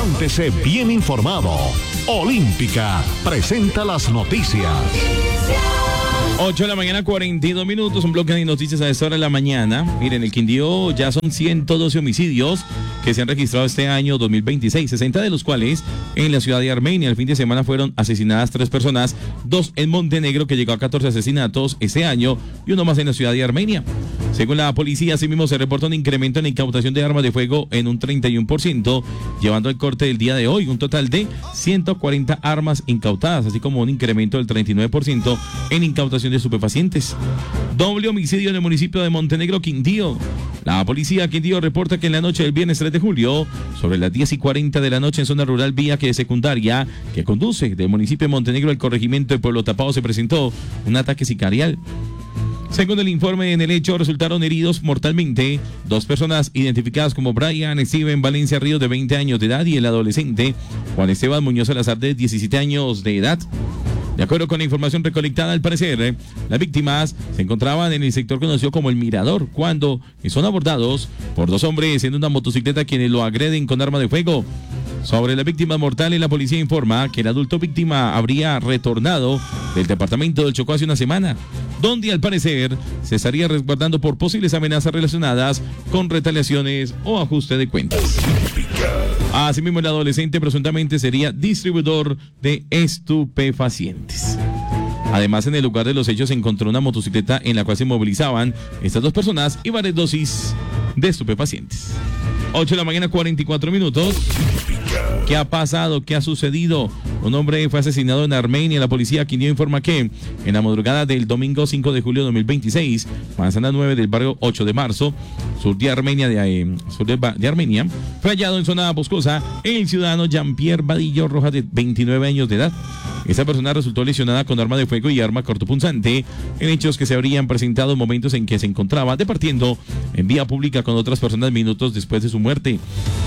Levántese bien informado. Olímpica presenta las noticias. 8 de la mañana, 42 minutos, un bloque de noticias a esta hora de la mañana. Miren, el Quindío ya son 112 homicidios que se han registrado este año 2026, 60 de los cuales en la ciudad de Armenia. El fin de semana fueron asesinadas 3 personas, 2 en Montenegro, que llegó a 14 asesinatos este año, y uno más en la ciudad de Armenia. Según la policía, asimismo se reporta un incremento en la incautación de armas de fuego en un 31%, llevando al corte del día de hoy un total de 140 armas incautadas, así como un incremento del 39% en incautación de estupefacientes. Doble homicidio en el municipio de Montenegro, Quindío. La policía Quindío reporta que en la noche del viernes 3 de julio, sobre las 10:40 de la noche en zona rural vía que es secundaria, que conduce del municipio de Montenegro al corregimiento de Pueblo Tapado, se presentó un ataque sicarial. Según el informe, en el hecho resultaron heridos mortalmente 2 personas identificadas como Brian Steven Valencia Ríos, de 20 años de edad, y el adolescente Juan Esteban Muñoz Salazar, de 17 años de edad. De acuerdo con la información recolectada, al parecer, las víctimas se encontraban en el sector conocido como El Mirador, cuando son abordados por 2 hombres en una motocicleta, quienes lo agreden con arma de fuego. Sobre las víctimas mortales, la policía informa que el adulto víctima habría retornado del departamento del Chocó hace una semana, donde al parecer se estaría resguardando por posibles amenazas relacionadas con retaliaciones o ajuste de cuentas. Asimismo, el adolescente presuntamente sería distribuidor de estupefacientes. Además, en el lugar de los hechos se encontró una motocicleta en la cual se movilizaban estas 2 personas y varias dosis de estupefacientes. 8 de la mañana, 44 minutos. ¿Qué ha pasado? ¿Qué ha sucedido? Un hombre fue asesinado en Armenia. La policía Quindío informa que en la madrugada del domingo 5 de julio de 2026, manzana 9 del barrio 8 de marzo, sur de Armenia, fue hallado en zona boscosa el ciudadano Jean-Pierre Vadillo Rojas, de 29 años de edad. Esta persona resultó lesionada con arma de fuego y arma cortopunzante en hechos que se habrían presentado en momentos en que se encontraba departiendo en vía pública con otras personas minutos después de su muerte.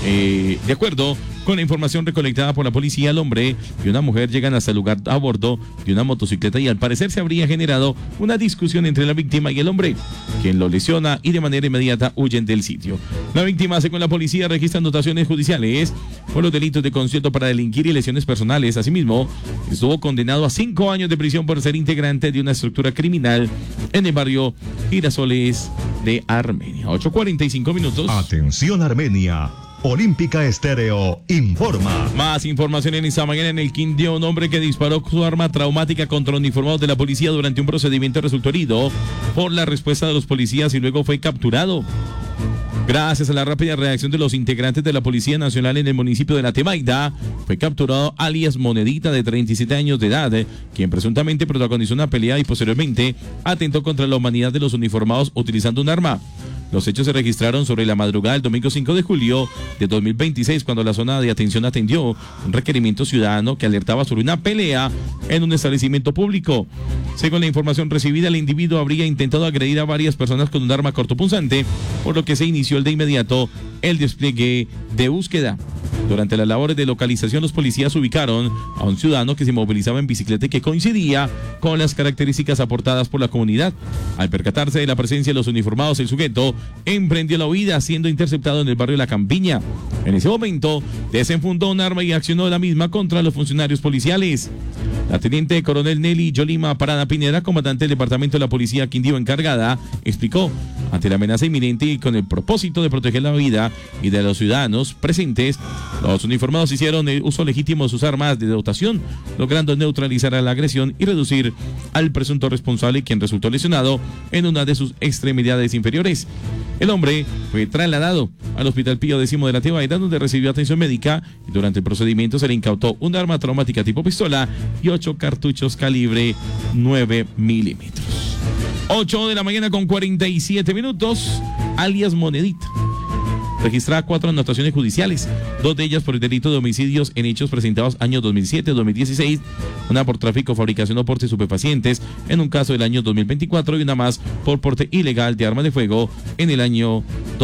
De acuerdo con la información recolectada por la policía, el hombre y una mujer llegan hasta el lugar a bordo de una motocicleta, y al parecer se habría generado una discusión entre la víctima y el hombre, quien lo lesiona y de manera inmediata huyen del sitio. La víctima, según la policía, registra anotaciones judiciales por los delitos de concierto para delinquir y lesiones personales. Asimismo, estuvo condenado a 5 años de prisión por ser integrante de una estructura criminal en el barrio Girasoles de Armenia. 8:45 minutos. Atención, Armenia. Olímpica Estéreo informa. Más información en esta mañana. En el Quindío, un hombre que disparó su arma traumática contra uniformados de la policía durante un procedimiento resultó herido por la respuesta de los policías y luego fue capturado. Gracias a la rápida reacción de los integrantes de la Policía Nacional en el municipio de La Tebaida, fue capturado alias Monedita, de 37 años de edad, quien presuntamente protagonizó una pelea y posteriormente atentó contra la humanidad de los uniformados utilizando un arma. Los hechos se registraron sobre la madrugada del domingo 5 de julio de 2026, cuando la zona de atención atendió un requerimiento ciudadano que alertaba sobre una pelea en un establecimiento público. Según la información recibida, el individuo habría intentado agredir a varias personas con un arma cortopunzante, por lo que se inició de inmediato el despliegue de búsqueda. Durante las labores de localización, los policías ubicaron a un ciudadano que se movilizaba en bicicleta y que coincidía con las características aportadas por la comunidad. Al percatarse de la presencia de los uniformados, el sujeto emprendió la huida, siendo interceptado en el barrio La Campiña. En ese momento, desenfundó un arma y accionó la misma contra los funcionarios policiales. La teniente coronel Nelly Yolima Parada Pineda, comandante del departamento de la policía Quindío encargada, explicó: ante la amenaza inminente y con el propósito de proteger la vida y de los ciudadanos presentes, los uniformados hicieron el uso legítimo de sus armas de dotación, logrando neutralizar a la agresión y reducir al presunto responsable, quien resultó lesionado en una de sus extremidades inferiores. El hombre fue trasladado al Hospital Pío X de La Tebaida, donde recibió atención médica, y durante el procedimiento se le incautó un arma traumática tipo pistola y 8 cartuchos calibre 9 milímetros. 8 de la mañana con 47 minutos, alias Monedita registraba 4 anotaciones judiciales, 2 de ellas por el delito de homicidios en hechos presentados años 2007, 2016, una por tráfico, fabricación o porte de estupefacientes en un caso del año 2024 y una más por porte ilegal de arma de fuego en el año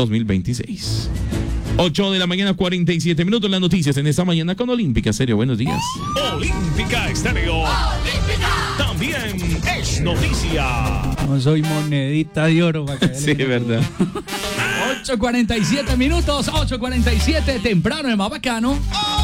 2026. 8 de la mañana, 47 minutos. Las noticias en esta mañana con Olímpica Estéreo. Buenos días. Olímpica Estéreo. Olímpica también es noticia. No soy monedita de oro. Sí, verdad. 8:47 minutos, 8:47, temprano, es más bacano.